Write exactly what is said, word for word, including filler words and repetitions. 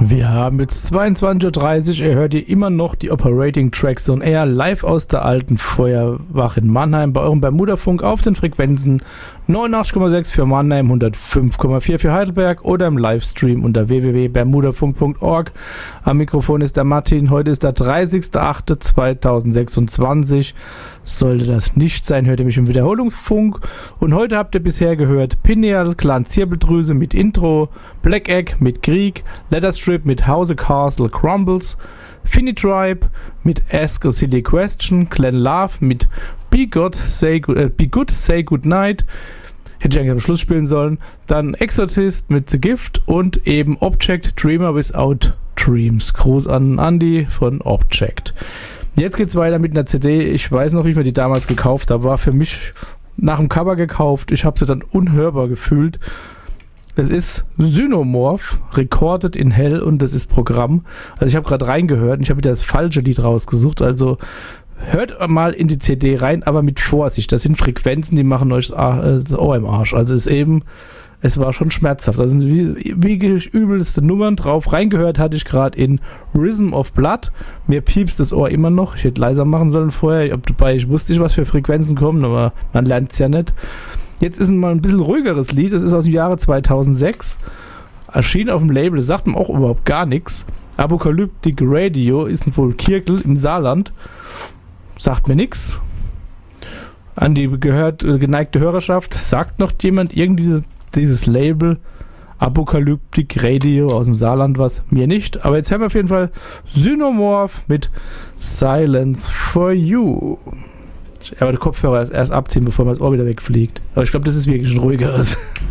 Wir haben jetzt zweiundzwanzig Uhr dreißig, ihr hört hier immer noch die Operating Tracks on Air live aus der alten Feuerwache in Mannheim bei eurem Bermuda-Funk auf den Frequenzen neunundachtzig Komma sechs für Mannheim, hundertfünf Komma vier für Heidelberg oder im Livestream unter w w w punkt bermudafunk punkt org. Am Mikrofon ist der Martin, heute ist der dreißigster achte zweitausendsechsundzwanzig. Sollte das nicht sein, hört ihr mich im Wiederholungsfunk. Und heute habt ihr bisher gehört Pineal, Clan Zirbeldrüse mit Intro, Black Egg mit Krieg, Letterstrip mit House Castle Crumbles, Finny Tribe mit Ask a Silly Question, Glenn Love mit Be Good, Say Good, äh, Be Good, Say Good Night, hätte ich eigentlich am Schluss spielen sollen, dann Exorcist mit The Gift und eben Object, Dreamer Without Dreams. Gruß an Andy von Object. Jetzt geht's weiter mit einer C D. Ich weiß noch, wie ich mir die damals gekauft habe. War für mich nach dem Cover gekauft. Ich habe sie dann unhörbar gefühlt. Es ist Synomorph, Recorded in Hell, und das ist Programm. Also ich habe gerade reingehört und ich habe wieder das falsche Lied rausgesucht. Also hört mal in die C D rein, aber mit Vorsicht. Das sind Frequenzen, die machen euch das Ohr im Arsch. Also es ist eben, es war schon schmerzhaft. Da sind wie, wie übelste Nummern drauf. Reingehört hatte ich gerade in Rhythm of Blood. Mir piepst das Ohr immer noch. Ich hätte leiser machen sollen vorher. Dabei, ich wusste nicht, was für Frequenzen kommen, aber man lernt es ja nicht. Jetzt ist mal ein bisschen ruhigeres Lied. Das ist aus dem Jahre zweitausendsechs. Erschien auf dem Label. Das sagt man auch überhaupt gar nichts. Apocalyptic Radio ist wohl Kirkel im Saarland. Sagt mir nichts. An die gehört, äh, geneigte Hörerschaft, sagt noch jemand irgendwie dieses, dieses Label Apocalyptic Radio aus dem Saarland was? Mir nicht. Aber jetzt haben wir auf jeden Fall Synomorph mit Silence for You. Aber der Kopfhörer erst, erst abziehen, bevor man das Ohr wieder wegfliegt. Aber ich glaube, das ist wirklich ein ruhigeres.